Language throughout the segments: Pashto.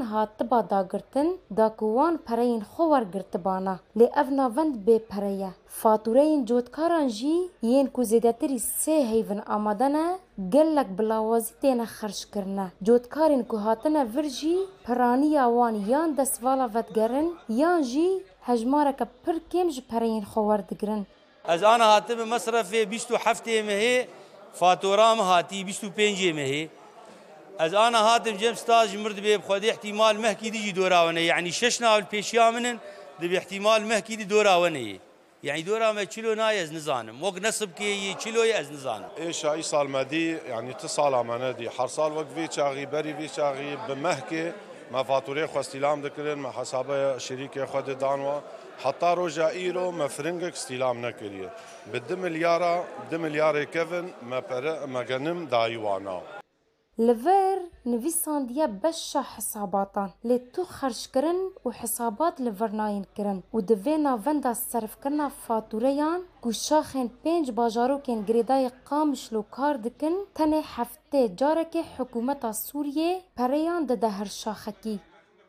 هاتبا داگرتن دا کوان پرین خوار گرتبانا لی اف ناوند بی پریه فاتورین جوتکاران جی یین کو زیدتری سه هیون آمادنه گلک بلاوازی تینه خرش کرنه جوتکارین کو هاتنه ورجی پرانی آوان یان دستوالا ودگرن یان جی هجمارک پر کم جی پرین خوار دگرن از آن هاتم مصرف 27 مهی فاتورام هاتی 25 مهی از آن هاتم جيم ستاج مرد بي بخدي احتمال مهكي دي دوراونه يعني ششنا البيشيا منن دي احتمال مهكي دي دوراونه يعني دورا ما كيلو نايز نزانم وق نصب كي كيلو يز نزانم ايش اي صال مدي يعني اتصال امانه دي حرصال وقت في شاغي بري في شاغي بمهكي ما فاتوري خو استلام دكرن ما حسابه شريكه خد دانوا حتى رجا ايرو ما فرنجك استلام نكريه بد مليار كيفن ما جنم دايوانا لفر نویساندیه بشا حساباتان لی تو خرج کرن و حسابات لفر ناین کرن و دوی ناوندا صرف کرنا فاتوریان کو شاخین 5 باجاروکین گریدای قامشلو کار دکن تنه هفته جارک حکومت سوریه پریان ده هر شاخکی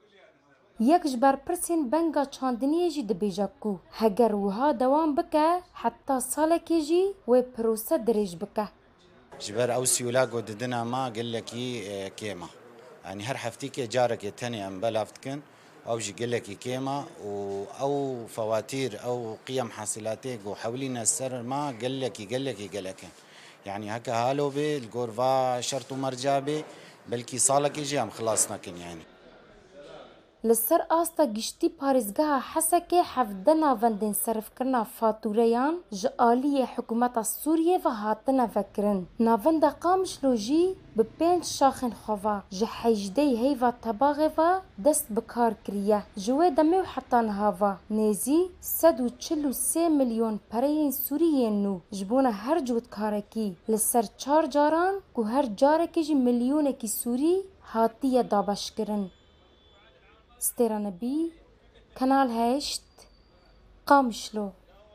یک جبر پرسین بنگا چاندنیه جی دبیجا کو هگر وها دوام بکه حتی سالکی جی و پروسه دریج بکه جبر او سيولاغو ددنا ما قال لك كيما يعني هر حفتيك جارك تاني ام بلافتكن او جي قال لك كيما او فواتير او قيم حاصلاتك وحولينا السر ما قال لك يعني هكا هالو بي الغورفا شرط مرجابي بلكي صالك يجي ام خلاصنا كن يعني لسر آستا گشتی پارزگاه حسکه حفده ناوندین صرف کرنا فاتوریان جعالی حکومت سوریه و هاتنه وکرن. ناوند قامشلو جی به 5 شاخن خوا جحیجده هیوا طباغه و دست بکار کریه. جوه دمه و حتی نهاوا نیزی 143 میلیون پرین سوریه نو جبون هر جود کارکی لسر 4 جاران که هر جارکی جی میلیون کی سوری هاتیه دابش کرن. ستيرانبي كانال هشت قامشلو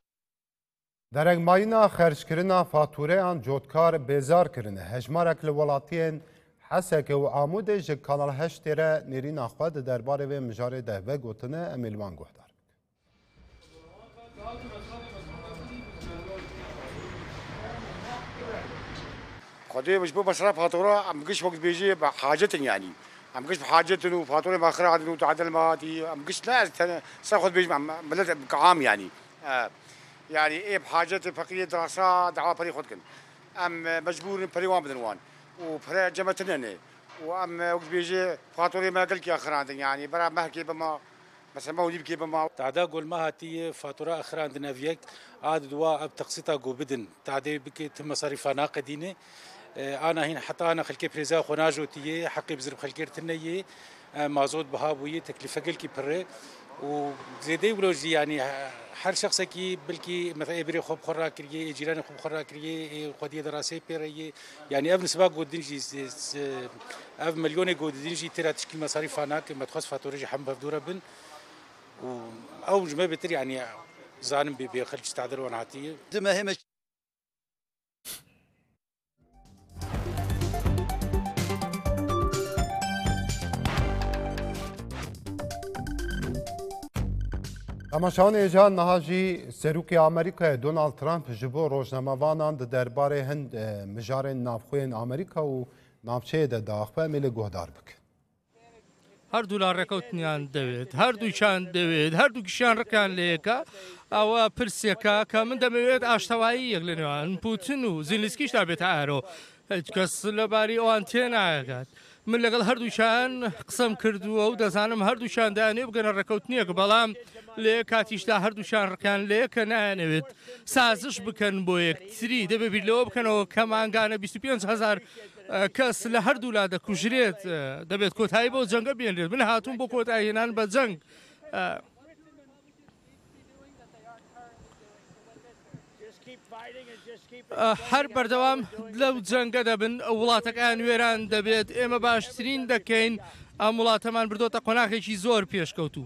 درنگ ماینا خرج کرنا فاتوره آن جوتکار بیزار کرنه هجمارک لولاتین حسک و عمود ج کانال هشت را نرین اخواد درباره و مجاره ده و گوتنه امیلوان گهدار خدي مش بمصرف فاتوره ام قش وقت بيجي بحاجه يعني ام قش بحاجه انه فاتوره ماخره عدل وتعدل ماتي ام قش لا ساخذ بيجي بلد كعام يعني يعني ايه بحاجه فقيه دراسات دعوه بري خدكن ام مجبور بريوان بدنوان وبرا جمتنا وام وقت بيجي فاتوره ما قال كي اخر يعني برا مهكي بما مثلا ما ودي بكي بما تعدا قول ما هاتي فاتوره اخر عندنا فيك عاد دواء بتقسيطها جو بدن تعدي بكي تم مصاريفها ناقدينه انا هنا حتى انا خلكي بريزا خناجو تي حقي بزرب خلكي تنيه مازود بهابوي تكلفه قلكي بري وزيدي ولوجي يعني هر شخص كي بلكي مثلا بري خوب خرا كريه جيران خوب خرا كريه خديه دراسه بيري يعني ابن سباق ودنجي اف مليون ودنجي ترى تشكيل مصاريف هناك ما تخص فاتوري حم بفدوره بن او جماعه بتر يعني زانم بخلج تعذر ونعطيه دما هي تماشان ایجان نهاجی سروکی آمریکا دونالد ترامپ جبو روزنامه‌وانان درباره هند مجار نافخوین آمریکا و نافچه داخبه میل گهدار بکن. هر دولار رکوتنیان دوید، هر دویشان دوید، هر دویشان رکان لیکا، او پرسیکا که من دمیت آشتوایی یکلنیان پوتین و زیلنسکیش داربت عارو، کس لباری آنتین آگاد. من لقل هر دویشان قسم کردو و دزانم هر دویشان دانی بگن رکوتنیک بالام لیکاتیش دا هر دویشان رکان لیکا نانوید سازش بکن بو یک تری دبی بیلو بکن و کمان گانه 25,000 کس لهر دولاده کجریت دبیت کوتای با جنگ بیندید من هاتون با کوتایینان با جنگ هر بردوام لو جنگ دبن ولاتک آنویران دبیت اما باشترین دکین ولات من بردو تا قناقی زور پیش کوتو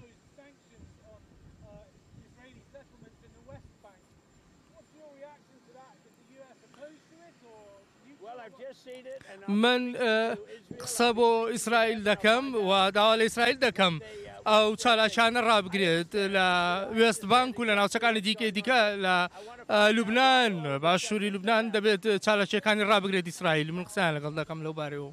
من قسە بۆ ئیسرائیل دەکەم و داوا لە ئیسرائیل دەکەم ئەو چالاکیانە ڕابگرێت لە وێست بانک و لە ناوچەکانی دیکە لە لوبناان باشووری لوبناان دەبێت چالاکیەکانی ڕابگرێت ئیسرائیل. من قسەیان لەگەڵ دەکەم لەو بارەوە.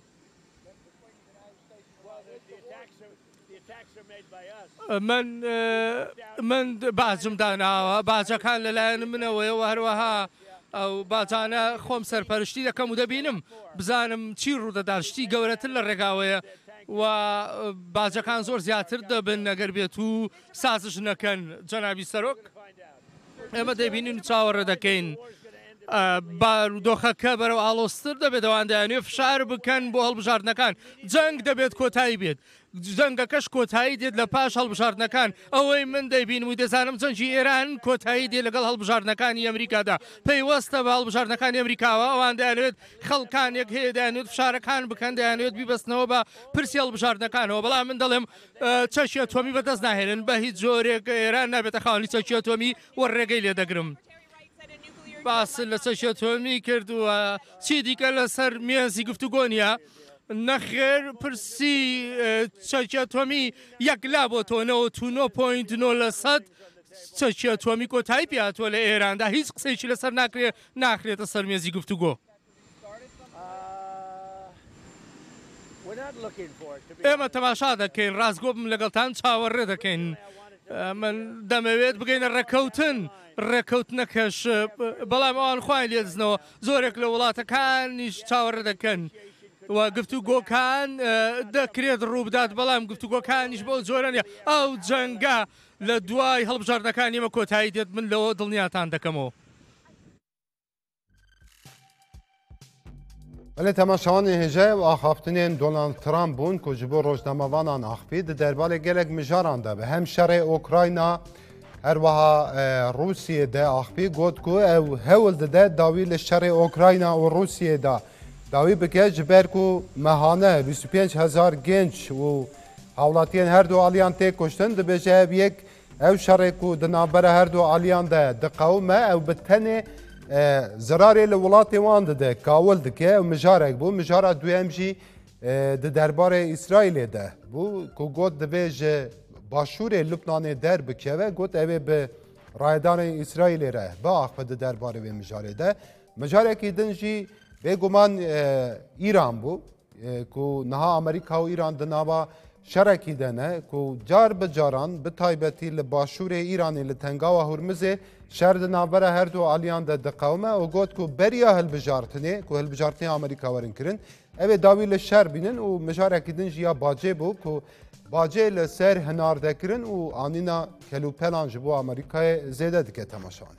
من باجم داناوە باجەکان لەلایەن منەوەیەوە هەروەها ئەو باجانە خۆم سەرپەرشتی دەکەم و دەبینم بزانم چی ڕوودەدات شتی گەورەتر لە ڕێگاوەیە و باجەکان زۆر زیاتر دەبن نەگەر بێت و سازش نەکەن. جەنابی سەرۆک ئێمە دەبینین و چاوەڕێ دەکەین بارودۆخەکە بەرەو ئاڵۆستر دەبێت ئەوان دەیانوێ فشار بکەن بۆ هەڵبژاردنەکان. جەنگ دەبێت کۆتایی بێت جەنگەکەش کۆتایی دێت لە پاش هەڵبژاردنەکان. ئەوەی من دەیبینم و دەزانم جەنگی ئێران کۆتایی دێت لەگەڵ هەڵبژاردنەکانی ئەمریکادا. پەیوەستە بە هەڵبژاردنەکانی ئەمریکاوە ئەوان دەیانوێت خەڵکانێک هەیە دەیانوێت فشارەکان بکەن دەیانوێت بیبەستنەوە بە پرسی هەڵبژاردنەکانەوە. بەڵام من دەڵێم چەشی ئەتۆمی بەدەست ناهێنن بە هیچ جۆرێک ئێران نابێتە خاوەنی چەکی ئەتۆمی وەڕێگەی لێ دەگرم. باس لە چەکی ئەتۆمی کردووە چی دیکە لەسەر مێزی گفتوگۆ نیە. نەخێر پرسی چەکی ئەتۆمی یەک لا بۆ تۆ 99.9% چەکی ئەتۆمی کۆتایی پێهاتووە لە ئێراندا. هیچ قسەیکی لەسەر ناخرێتە سەر مێزی گفتوگۆ. ئێمە تەماشا دەکەین ڕاستگۆ بم لەگەڵتان چاوەڕێ دەکەین. من دەمەوێت بگەینە ڕێکەوتن ڕێکەوتنەکەش بەڵام ئەوان خوای لێدزنەوە زۆرێک لە وڵاتەکانیش چاوەڕێ دەکەن و گفتوگۆکان دەکرێت ڕووبدات بەڵام گفتوگۆکانیش بەو جۆرە نیە. ئەو جەنگە لە دوای هەڵبژاردنەکانی ئێمە کۆتایی دێت. من لەوە دڵنیاتان دەکەمەوە. بەڵێ تەماشاوانی هێژە و ئاخافتنێن دۆنالد ترامپ بوون کو ji bo rojnamevanan axivî di derbarê gelek mijaran de bi hem şerê Ukrayna herweha Rûsyê de axivî got ku ew hewl dide dawî li şerê Ukrayna û Rûsyê de dawî bike ji ber ku mehane 25,000 genç û hawlatiyên her du aliyan tê kuştin dibêje ev yek ew şerê ku di navbera her du aliyan de diqewime ew bi tenê zirarê li welatê wan dide kawil dike ew mijarek bû. Mijara duyem jî di derbarê İsraîlê de bû ku got divê ji başûrê Lubnanê derbikeve got ew ê bi rayedanê İsraîlê re biaxe di derbarê vê mijarê de. Mijarekî din jî bêguman İran bû ku niha Amerîka û İran di nava şerekî de ne ku car bi caran bi taybetî li başûrê İranê li Tengawa Hurmizê şer di navbera her du aliyan de diqewime û got ku beriya hilbijartinê ku hilbijartinê Amerîka werin kirin ev ê dawî li şer bînin û mijarekî din jî ya bacê bû ku bacê li ser hinardekirin û anîna kelûpelan ji bo Amerîkayê zêde dike temaşanê.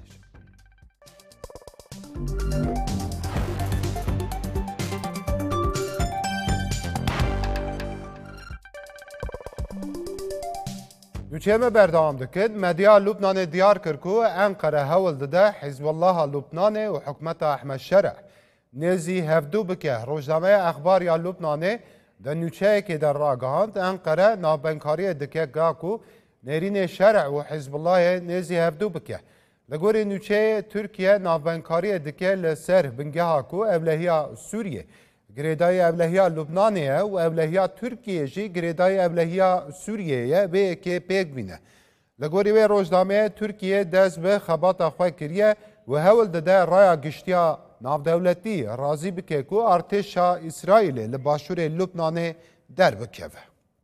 Nûçeyeme berdewam dikin, medya Lubnanê diyar kir ku Enqere hewl dide Hizbullaha Lubnanê û hikûmeta Ehmed Şereh nêzî hevdû bike. Rojnameya Exbariya Lubnanê di nûçeyekê de ragihand Enqere navbenkariyê dike ga ku nêrînê Şereh û Hizbullahê nêzî hevdû bike. Li gorî nûçeyê Tirkiye navbenkariyê dike li ser bingeha ku evlehiya Sûriye girêdayê evlehiya Lubnanê ye û evlehiya Tirkiyê jî girêdayê evlehiya Sûriyê ye vê yekê pêk bîne. Li gorî wê rojnameyê Tirkiye dest bi xebata xwe kiriye û hewl dide raya giştiya navdewletî razî bike ku artêşa İsraîlê li başûrê Lubnanê derbikeve.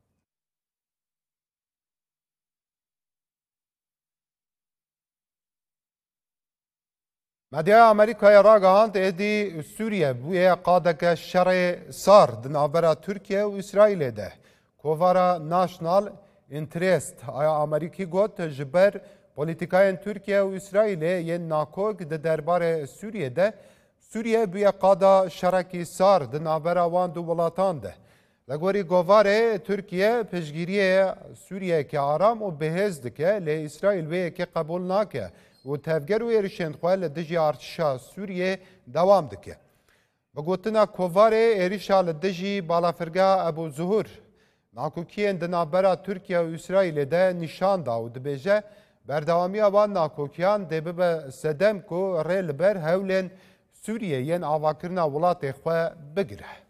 Medyaya Amerîkayê ragihand êdî Sûriye bûye qadeke şerê sar di navbera Tirkiye û İsraîlê de. Kovara National Interest aya Amerîkî got ji ber polîtikayên Tirkiye û İsraîlê yên nakok di derbarê Sûriyê de Sûriye bûye qada şerekî sar di navbera wan du welatan de. Li gorî govarê Tirkiye piştgiriyê Sûriyekê aram û bihêz dike lê İsraîl vê yekê qebûl nake û tevger û êrişên xwe li dijî artişa Sûriyê dewam dike. Bi gotina Kovarê êrişa li dijî balafirgeha Ebu Zuhur nakokiyên di navbera Tirkiye û İsraîlê de nîşan da û dibêje berdewamiya van nakokiyan dê bibe sedem ku rê li ber hewlên سوریه ین آواکرنا ولاتê xwe bigire.